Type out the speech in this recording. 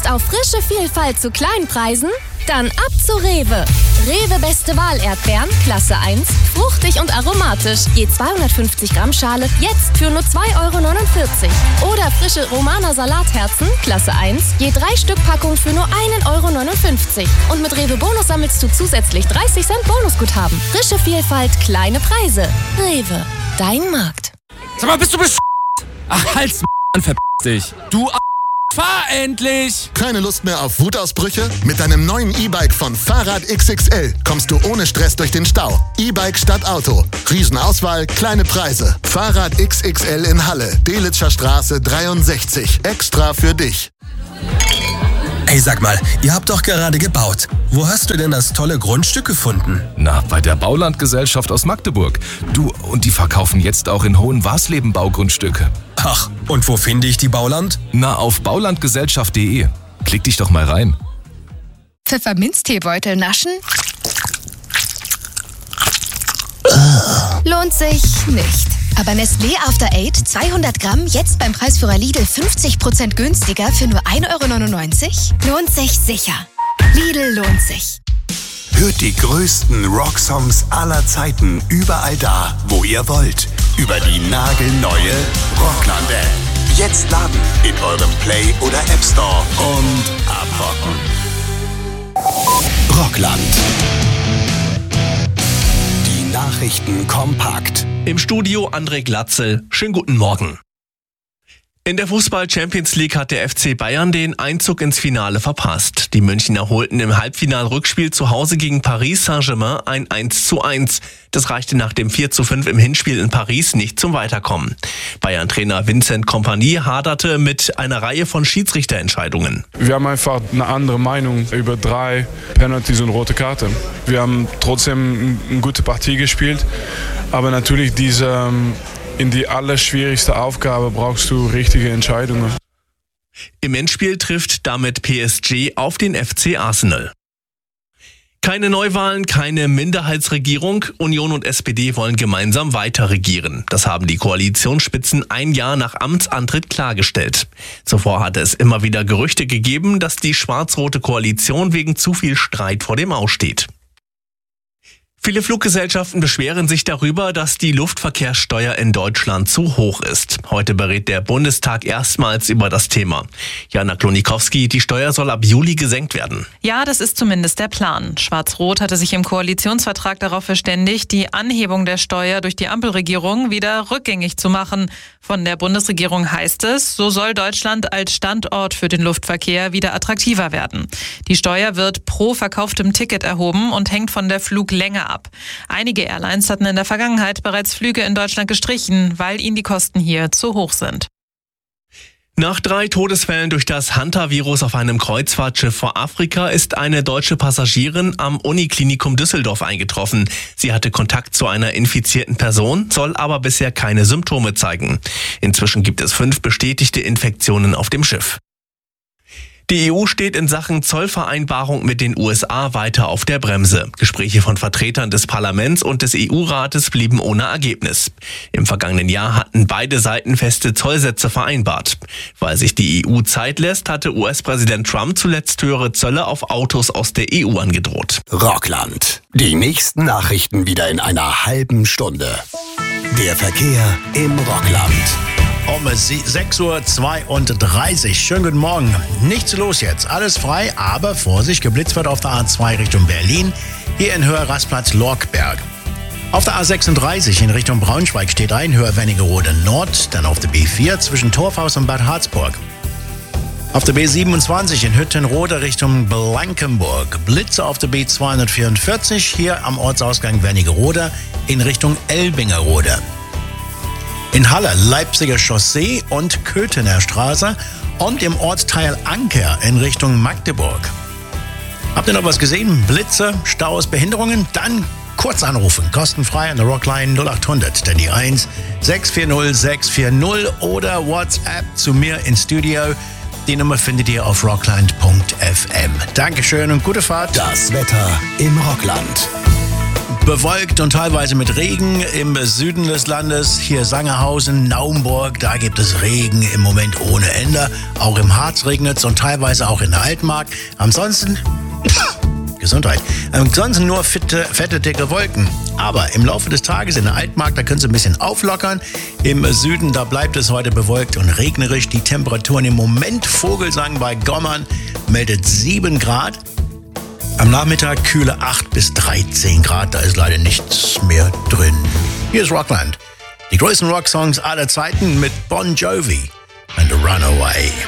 Lust auf frische Vielfalt zu kleinen Preisen? Dann ab zu Rewe. Rewe Beste Wahl Erdbeeren, Klasse 1, fruchtig und aromatisch. Je 250 Gramm Schale, jetzt für nur 2,49 €. Oder frische Romaner Salatherzen, Klasse 1, je 3 Stück Packung für nur 1,59 €. Und mit Rewe Bonus sammelst du zusätzlich 30 Cent Bonusguthaben. Frische Vielfalt, kleine Preise. Rewe, dein Markt. Sag mal, bist du Ach, halt's, Mann, verpiss dich. Du fahr endlich! Keine Lust mehr auf Wutausbrüche? Mit deinem neuen E-Bike von Fahrrad XXL kommst du ohne Stress durch den Stau. E-Bike statt Auto. Riesenauswahl, kleine Preise. Fahrrad XXL in Halle, Delitzscher Straße 63. Extra für dich. Ey, sag mal, ihr habt doch gerade gebaut. Wo hast du denn das tolle Grundstück gefunden? Na, bei der Baulandgesellschaft aus Magdeburg. Du, und die verkaufen jetzt auch in Hohenwarsleben Baugrundstücke. Ach, und wo finde ich die Bauland? Na, auf baulandgesellschaft.de. Klick dich doch mal rein. Pfefferminzteebeutel naschen? Lohnt sich nicht. Aber Nestlé After 8 200 Gramm jetzt beim Preisführer Lidl 50% günstiger für nur 1,99 €? Lohnt sich sicher. Lidl lohnt sich. Hört die größten Rocksongs aller Zeiten überall da, wo ihr wollt. Über die nagelneue Rockland-App. Jetzt laden in eurem Play- oder App Store und abrocken. Rockland. Die Nachrichten kompakt. Im Studio André Glatzel. Schönen guten Morgen. In der Fußball-Champions League hat der FC Bayern den Einzug ins Finale verpasst. Die Münchner holten im Halbfinal-Rückspiel zu Hause gegen Paris Saint-Germain ein 1:1. Das reichte nach dem 4:5 im Hinspiel in Paris nicht zum Weiterkommen. Bayern-Trainer Vincent Kompany haderte mit einer Reihe von Schiedsrichterentscheidungen. Wir haben einfach eine andere Meinung über 3 Penalties und rote Karten. Wir haben trotzdem eine gute Partie gespielt, aber natürlich in die allerschwierigste Aufgabe brauchst du richtige Entscheidungen. Im Endspiel trifft damit PSG auf den FC Arsenal. Keine Neuwahlen, keine Minderheitsregierung. Union und SPD wollen gemeinsam weiter regieren. Das haben die Koalitionsspitzen ein Jahr nach Amtsantritt klargestellt. Zuvor hatte es immer wieder Gerüchte gegeben, dass die schwarz-rote Koalition wegen zu viel Streit vor dem Aus steht. Viele Fluggesellschaften beschweren sich darüber, dass die Luftverkehrssteuer in Deutschland zu hoch ist. Heute berät der Bundestag erstmals über das Thema. Jana Klonikowski, die Steuer soll ab Juli gesenkt werden. Ja, das ist zumindest der Plan. Schwarz-Rot hatte sich im Koalitionsvertrag darauf verständigt, die Anhebung der Steuer durch die Ampelregierung wieder rückgängig zu machen. Von der Bundesregierung heißt es, so soll Deutschland als Standort für den Luftverkehr wieder attraktiver werden. Die Steuer wird pro verkauftem Ticket erhoben und hängt von der Fluglänge ab. Einige Airlines hatten in der Vergangenheit bereits Flüge in Deutschland gestrichen, weil ihnen die Kosten hier zu hoch sind. Nach 3 Todesfällen durch das Hantavirus auf einem Kreuzfahrtschiff vor Afrika ist eine deutsche Passagierin am Uniklinikum Düsseldorf eingetroffen. Sie hatte Kontakt zu einer infizierten Person, soll aber bisher keine Symptome zeigen. Inzwischen gibt es 5 bestätigte Infektionen auf dem Schiff. Die EU steht in Sachen Zollvereinbarung mit den USA weiter auf der Bremse. Gespräche von Vertretern des Parlaments und des EU-Rates blieben ohne Ergebnis. Im vergangenen Jahr hatten beide Seiten feste Zollsätze vereinbart. Weil sich die EU Zeit lässt, hatte US-Präsident Trump zuletzt höhere Zölle auf Autos aus der EU angedroht. Rockland. Die nächsten Nachrichten wieder in einer halben Stunde. Der Verkehr im Rockland. Um 6:32 Uhr. Schönen guten Morgen. Nichts los jetzt. Alles frei, aber Vorsicht, geblitzt wird auf der A2 Richtung Berlin. Hier in Höhe Rastplatz Lorkberg. Auf der A36 in Richtung Braunschweig steht ein, Höhe Wernigerode Nord. Dann auf der B4 zwischen Torfhaus und Bad Harzburg. Auf der B27 in Hüttenrode Richtung Blankenburg. Blitze auf der B244 hier am Ortsausgang Wernigerode in Richtung Elbingerode. In Halle Leipziger Chaussee und Köthener Straße und im Ortsteil Anker in Richtung Magdeburg. Habt ihr noch was gesehen? Blitze, Staus, Behinderungen? Dann kurz anrufen, kostenfrei an der Rockline 0800, dann die 1 640 640 oder WhatsApp zu mir ins Studio. Die Nummer findet ihr auf rockland.fm. Dankeschön und gute Fahrt. Das Wetter im Rockland. bewölkt und teilweise mit Regen im Süden des Landes. Hier Sangerhausen, Naumburg, da gibt es Regen im Moment ohne Ende. Auch im Harz regnet es und teilweise auch in der Altmark. Ansonsten Gesundheit. Ansonsten nur fette, dicke Wolken. Aber im Laufe des Tages in der Altmark, da können Sie ein bisschen auflockern. Im Süden, da bleibt es heute bewölkt und regnerisch. Die Temperaturen im Moment, Vogelsang bei Gommern, meldet 7 Grad. Am Nachmittag kühle 8 bis 13 Grad. Da ist leider nichts mehr drin. Hier ist Rockland. Die größten Rocksongs aller Zeiten mit Bon Jovi and The Runaway.